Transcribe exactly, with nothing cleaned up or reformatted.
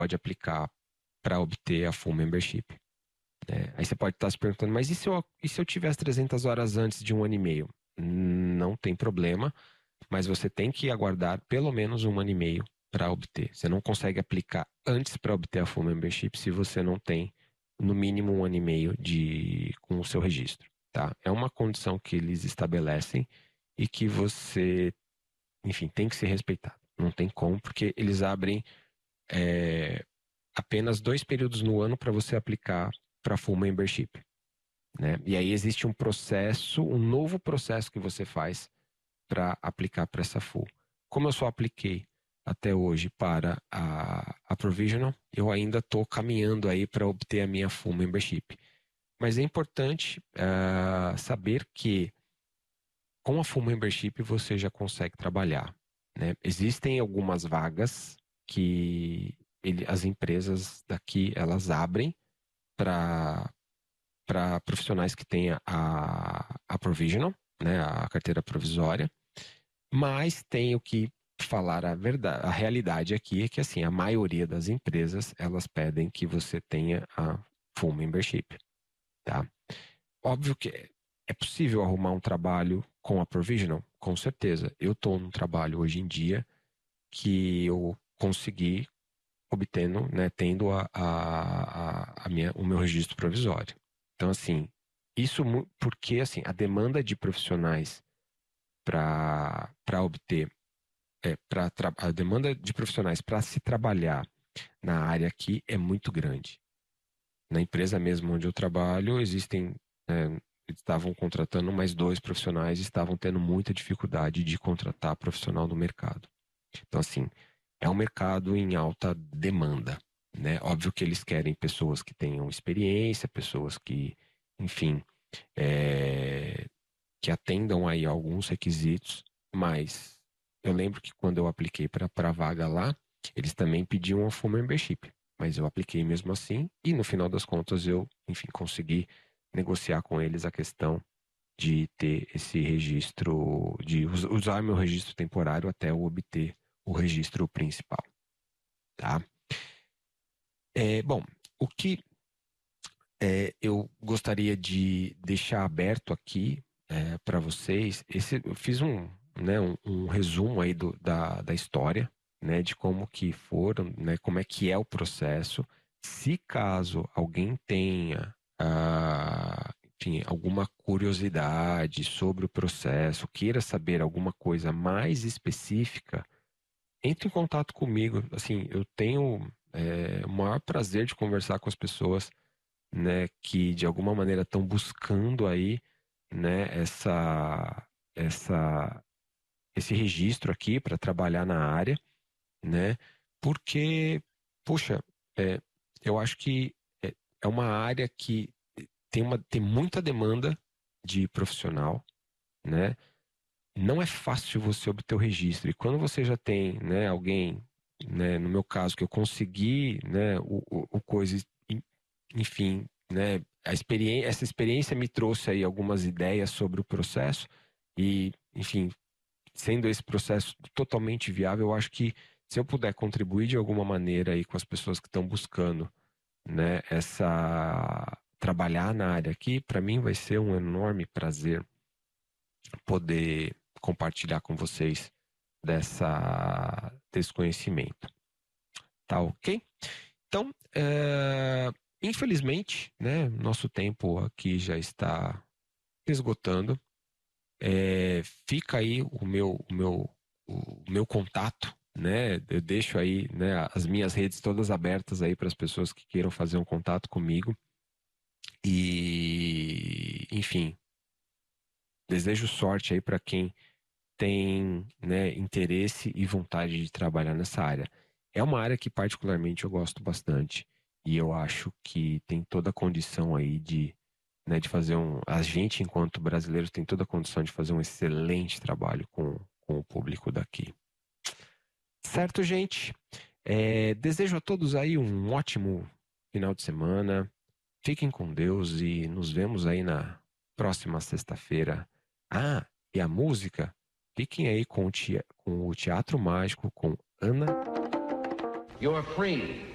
pode aplicar para obter a full membership. É, aí você pode estar se perguntando, mas e se, eu, e se eu tiver as trezentas horas antes de um ano e meio? Não tem problema, mas você tem que aguardar pelo menos um ano e meio para obter. Você não consegue aplicar antes para obter a full membership se você não tem no mínimo um ano e meio de, com o seu registro. Tá? É uma condição que eles estabelecem e que você, enfim, tem que ser respeitado. Não tem como, porque eles abrem é, apenas dois períodos no ano para você aplicar para full membership, né? E aí existe um processo, um novo processo que você faz para aplicar para essa full. Como eu só apliquei até hoje para a, a provisional, eu ainda estou caminhando aí para obter a minha full membership. Mas é importante uh, saber que com a full membership você já consegue trabalhar, né? Existem algumas vagas que ele, as empresas daqui elas abrem para para profissionais que tenham a, a provisional, né, a carteira provisória, mas tenho que falar a verdade, a realidade aqui é que assim, a maioria das empresas, elas pedem que você tenha a full membership, tá? Óbvio que é possível arrumar um trabalho com a provisional, com certeza. Eu estou num trabalho hoje em dia que eu consegui obtendo, né, tendo a, a, a minha, o meu registro provisório. Então, assim, isso porque assim, a demanda de profissionais para obter, é, pra, a demanda de profissionais para se trabalhar na área aqui é muito grande. Na empresa mesmo onde eu trabalho, existem, é, estavam contratando mais dois profissionais e estavam tendo muita dificuldade de contratar profissional no mercado. Então, assim, é um mercado em alta demanda, né? Óbvio que eles querem pessoas que tenham experiência, pessoas que, enfim, é, que atendam aí alguns requisitos, mas eu lembro que quando eu apliquei para a vaga lá, eles também pediam a full membership, mas eu apliquei mesmo assim e no final das contas eu, enfim, consegui negociar com eles a questão de ter esse registro, de usar meu registro temporário até eu obter o registro principal, tá? É, bom, o que é, eu gostaria de deixar aberto aqui é, para vocês, esse, eu fiz um, né, um, um resumo aí do, da, da história, né, de como que foram, né, como é que é o processo. Se caso alguém tenha ah, enfim, alguma curiosidade sobre o processo, queira saber alguma coisa mais específica, entre em contato comigo. Assim, eu tenho é, o maior prazer de conversar com as pessoas, né, que de alguma maneira estão buscando aí, né, essa, essa, esse registro aqui para trabalhar na área, né, porque, puxa, é, eu acho que é, é uma área que tem, uma, tem muita demanda de profissional, né, não é fácil você obter o registro. E quando você já tem, né, alguém, né, no meu caso, que eu consegui, né, o, o, o coisa, enfim, né, a experiência, essa experiência me trouxe aí algumas ideias sobre o processo e, enfim, sendo esse processo totalmente viável, eu acho que se eu puder contribuir de alguma maneira aí com as pessoas que estão buscando, né, essa trabalhar na área aqui, para mim vai ser um enorme prazer poder compartilhar com vocês dessa, desse conhecimento. Tá ok? Então, é, infelizmente, né, nosso tempo aqui já está esgotando. É, fica aí o meu, o meu, o meu contato, né? Eu deixo aí, né, as minhas redes todas abertas aí para as pessoas que queiram fazer um contato comigo. E, enfim, desejo sorte aí para quem tem, né, interesse e vontade de trabalhar nessa área. É uma área que particularmente eu gosto bastante e eu acho que tem toda a condição aí de, né, de fazer um... A gente, enquanto brasileiros, tem toda a condição de fazer um excelente trabalho com, com o público daqui. Certo, gente? É, desejo a todos aí um ótimo final de semana. Fiquem com Deus e nos vemos aí na próxima sexta-feira. Ah, e a música? Fiquem aí com o, tea- com o Teatro Mágico com Ana. You're free.